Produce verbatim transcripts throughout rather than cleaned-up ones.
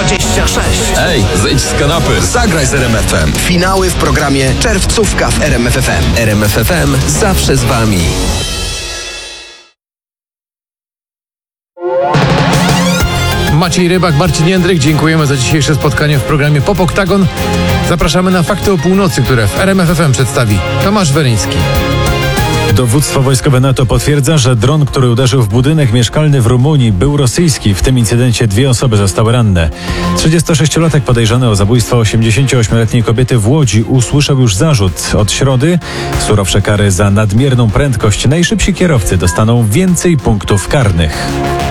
dwadzieścia sześć. Ej, zejdź z kanapy, zagraj z R M F M. Finały w programie Czerwcówka w R M F F M. R M F F M zawsze z wami. Maciej Rybak, Marcin Jędryk, dziękujemy za dzisiejsze spotkanie w programie Pop Oktagon. Zapraszamy na Fakty o północy, które w R M F F M przedstawi Tomasz Weryński. Dowództwo wojskowe NATO potwierdza, że dron, który uderzył w budynek mieszkalny w Rumunii, był rosyjski. W tym incydencie dwie osoby zostały ranne. trzydziestosześciolatek podejrzany o zabójstwo osiemdziesięcioośmioletniej kobiety w Łodzi usłyszał już zarzut. Od środy surowsze kary za nadmierną prędkość. Najszybsi kierowcy dostaną więcej punktów karnych.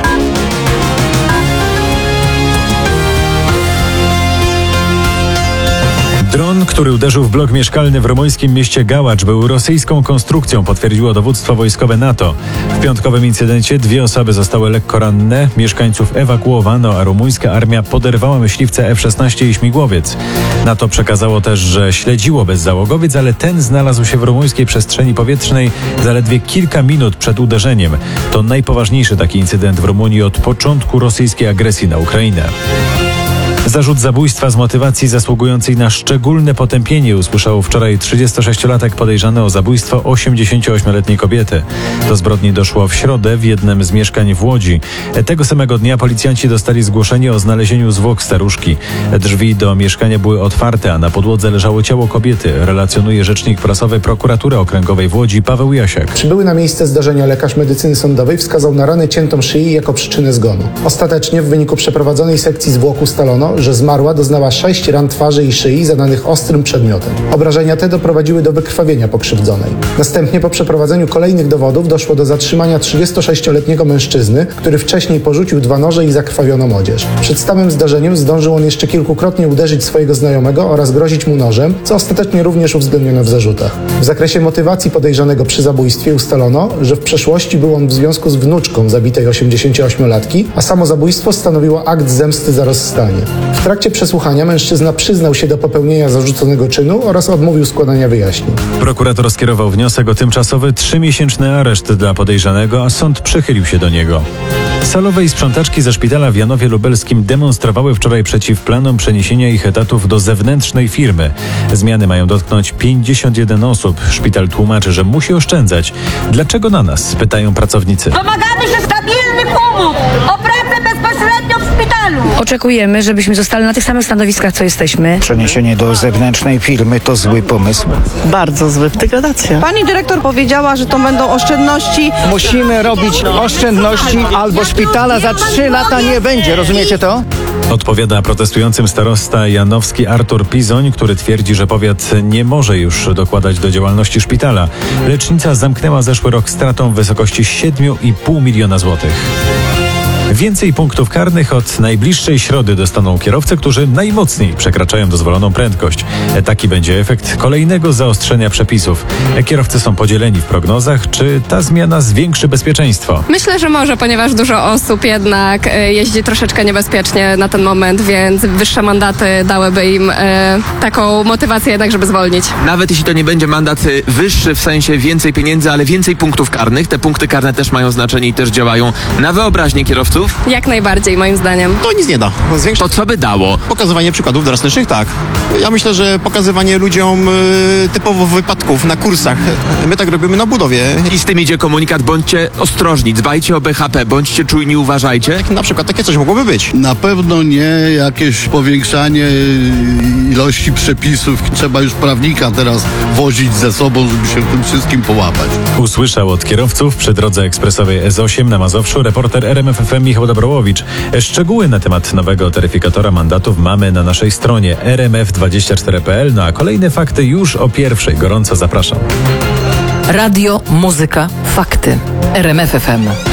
Dron, który uderzył w blok mieszkalny w rumuńskim mieście Gałacz, był rosyjską konstrukcją, potwierdziło dowództwo wojskowe NATO. W piątkowym incydencie dwie osoby zostały lekko ranne, mieszkańców ewakuowano, a rumuńska armia poderwała myśliwce F szesnaście i śmigłowiec. NATO przekazało też, że śledziło bezzałogowiec, ale ten znalazł się w rumuńskiej przestrzeni powietrznej zaledwie kilka minut przed uderzeniem. To najpoważniejszy taki incydent w Rumunii od początku rosyjskiej agresji na Ukrainę. Zarzut zabójstwa z motywacji zasługującej na szczególne potępienie usłyszał wczoraj trzydziestosześciolatek podejrzany o zabójstwo osiemdziesięcioośmioletniej kobiety. Do zbrodni doszło w środę w jednym z mieszkań w Łodzi. Tego samego dnia policjanci dostali zgłoszenie o znalezieniu zwłok staruszki. Drzwi do mieszkania były otwarte, a na podłodze leżało ciało kobiety, relacjonuje rzecznik prasowy Prokuratury Okręgowej w Łodzi Paweł Jasiak. Przybyły na miejsce zdarzenia lekarz medycyny sądowej wskazał na ranę ciętą szyi jako przyczynę zgonu. Ostatecznie w wyniku przeprowadzonej sekcji zwłok ustalono, że zmarła doznała sześć ran twarzy i szyi zadanych ostrym przedmiotem. Obrażenia te doprowadziły do wykrwawienia pokrzywdzonej. Następnie po przeprowadzeniu kolejnych dowodów doszło do zatrzymania trzydziestosześcioletniego mężczyzny, który wcześniej porzucił dwa noże i zakrwawioną odzież. Przed stałym zdarzeniem zdążył on jeszcze kilkukrotnie uderzyć swojego znajomego oraz grozić mu nożem, co ostatecznie również uwzględniono w zarzutach. W zakresie motywacji podejrzanego przy zabójstwie ustalono, że w przeszłości był on w związku z wnuczką zabitej osiemdziesięcioośmiolatki, a samo zabójstwo stanowiło akt zemsty za rozstanie. W trakcie przesłuchania mężczyzna przyznał się do popełnienia zarzuconego czynu oraz odmówił składania wyjaśnień. Prokurator skierował wniosek o tymczasowy trzymiesięczny areszt dla podejrzanego, a sąd przychylił się do niego. Salowe i sprzątaczki ze szpitala w Janowie Lubelskim demonstrowały wczoraj przeciw planom przeniesienia ich etatów do zewnętrznej firmy. Zmiany mają dotknąć pięćdziesiąt jeden osób. Szpital tłumaczy, że musi oszczędzać. Dlaczego na nas? Pytają pracownicy. Domagamy się stabilnych umów o pracę bezpośrednio w szpitalu. Oczekujemy, żebyśmy zostali na tych samych stanowiskach, co jesteśmy. Przeniesienie do zewnętrznej firmy to zły pomysł. Bardzo zły, degradacja. Pani dyrektor powiedziała, że to będą oszczędności. Musimy robić oszczędności, albo szpitala za trzy lata nie będzie, rozumiecie to? Odpowiada protestującym starosta janowski Artur Pizoń, który twierdzi, że powiat nie może już dokładać do działalności szpitala. Lecznica zamknęła zeszły rok stratą w wysokości siedem i pół miliona złotych. Więcej punktów karnych od najbliższej środy dostaną kierowcy, którzy najmocniej przekraczają dozwoloną prędkość. Taki będzie efekt kolejnego zaostrzenia przepisów. Kierowcy są podzieleni w prognozach. Czy ta zmiana zwiększy bezpieczeństwo? Myślę, że może, ponieważ dużo osób jednak jeździ troszeczkę niebezpiecznie na ten moment, więc wyższe mandaty dałyby im e, taką motywację jednak, żeby zwolnić. Nawet jeśli to nie będzie mandat wyższy, w sensie więcej pieniędzy, ale więcej punktów karnych, te punkty karne też mają znaczenie i też działają na wyobraźnię kierowców. Jak najbardziej, moim zdaniem. To nic nie da. Zwiększa... To co by dało? Pokazywanie przykładów drastycznych, tak. Ja myślę, że pokazywanie ludziom y, typowo wypadków na kursach. My tak robimy na budowie. I z tym idzie komunikat, bądźcie ostrożni, dbajcie o B H P, bądźcie czujni, uważajcie. Na przykład takie coś mogłoby być. Na pewno nie jakieś powiększanie ilości przepisów. Trzeba już prawnika teraz wozić ze sobą, żeby się w tym wszystkim połapać. Usłyszał od kierowców przy drodze ekspresowej S osiem na Mazowszu reporter R M F F M Michał Dobrołowicz. Szczegóły na temat nowego taryfikatora mandatów mamy na naszej stronie r m f dwadzieścia cztery kropka p l, no a kolejne fakty już o pierwszej. Gorąco zapraszam. Radio, muzyka, fakty. R M F F M.